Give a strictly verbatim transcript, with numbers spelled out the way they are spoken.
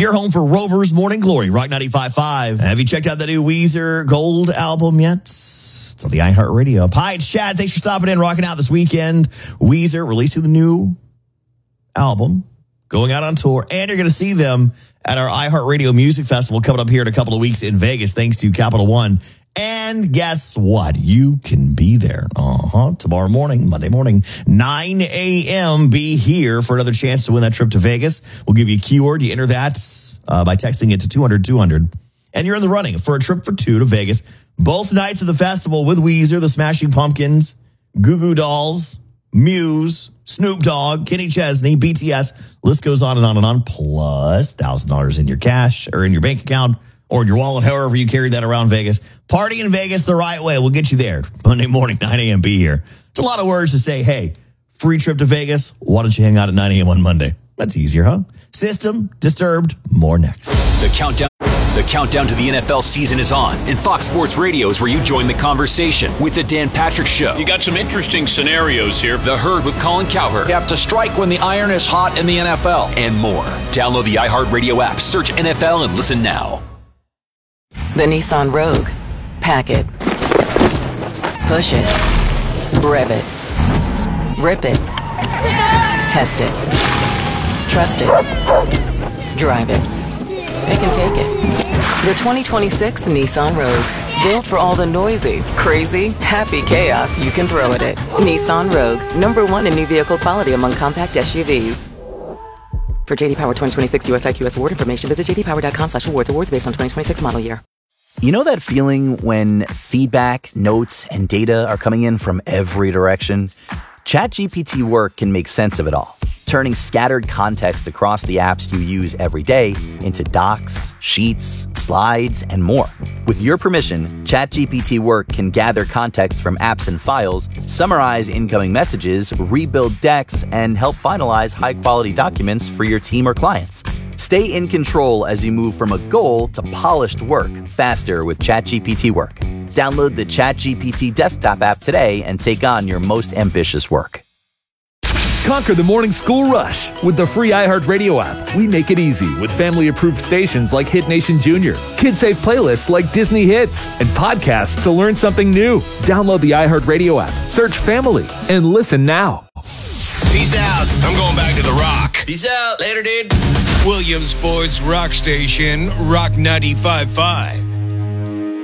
Your home for Rover's Morning Glory, Rock ninety-five point five. Have you checked out the new Weezer Gold album yet? It's on the iHeartRadio app. Hi, it's Chad. Thanks for stopping in, rocking out this weekend. Weezer releasing the new album, going out on tour, and you're going to see them at our iHeartRadio Music Festival coming up here in a couple of weeks in Vegas, thanks to Capital One. And guess what? You can be there. Uh-huh. Tomorrow morning, Monday morning, nine a.m. Be here for another chance to win that trip to Vegas. We'll give you a keyword. You enter that uh, by texting it to two hundred two hundred. And you're in the running for a trip for two to Vegas. Both nights of the festival with Weezer, the Smashing Pumpkins, Goo Goo Dolls, Muse, Snoop Dogg, Kenny Chesney, B T S. List goes on and on and on. Plus one thousand dollars in your cash or in your bank account or in your wallet, however you carry that around Vegas. Party in Vegas the right way. We'll get you there. Monday morning, nine a.m. Be here. It's a lot of words to say, hey, free trip to Vegas. Why don't you hang out at nine a.m. on Monday? That's easier, huh? System, Disturbed, more next. The countdown. The countdown to the N F L season is on, and Fox Sports Radio is where you join the conversation with the Dan Patrick Show. You got some interesting scenarios here. The Herd with Colin Cowherd. You have to strike when the iron is hot in the N F L. And more. Download the iHeartRadio app, search N F L, and listen now. The Nissan Rogue. Pack it. Push it. Rev it. Rip it. Test it. Trust it. Drive it. It can take it. The twenty twenty-six Nissan Rogue. Built for all the noisy, crazy, happy chaos you can throw at it. Nissan Rogue. Number one in new vehicle quality among compact S U Vs. For J D Power twenty twenty-six U S I Q S award information, visit j d power dot com slash awards. Awards based on twenty twenty-six model year. You know that feeling when feedback, notes, and data are coming in from every direction? ChatGPT Work can make sense of it all, turning scattered context across the apps you use every day into docs, sheets, slides, and more. With your permission, ChatGPT Work can gather context from apps and files, summarize incoming messages, rebuild decks, and help finalize high-quality documents for your team or clients. Stay in control as you move from a goal to polished work faster with ChatGPT Work. Download the ChatGPT desktop app today and take on your most ambitious work. Conquer the morning school rush with the free iHeartRadio app. We make it easy with family-approved stations like Hit Nation Junior, kid-safe playlists like Disney Hits, and podcasts to learn something new. Download the iHeartRadio app, search Family, and listen now. Peace out. I'm going back to the Rock. Peace out. Later, dude. Williamsport's Rock Station, Rock ninety-five point five.